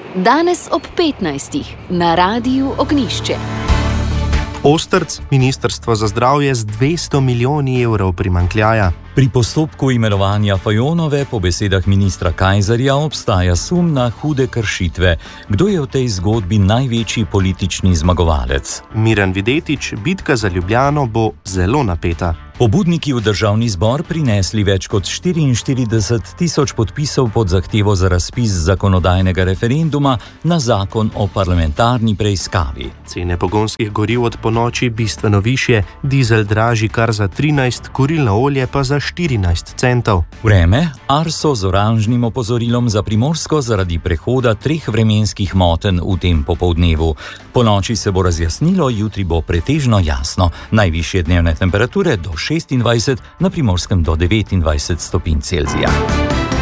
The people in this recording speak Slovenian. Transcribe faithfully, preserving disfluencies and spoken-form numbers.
Danes ob petnajstih na Radiu Ognjišče. Ostrc, Ministrstvo za zdravje z dvesto milijoni evrov primanjkljaja. Pri postopku imenovanja Fajonove po besedah ministra Kajzerja obstaja sum na hude kršitve. Kdo je v tej zgodbi največji politični zmagovalec? Miran Videtič, bitka za Ljubljano bo zelo napeta. Pobudniki v državni zbor prinesli več kot štiriinštirideset tisoč podpisov pod zahtevo za razpis zakonodajnega referenduma na zakon o parlamentarni preiskavi. Cene pogonskih goriv od ponoči bistveno višje, dizel dražji kar za trinajst, kurilno olje pa za štirinajst centov. Vreme, Arso z oranžnim opozorilom za Primorsko zaradi prehoda treh vremenskih motenj v tem popoldnevu. Po noči se bo razjasnilo, jutri bo pretežno jasno. Najvišje dnevne temperature do šestindvajset, na Primorskem do devetindvajset stopinj Celzija.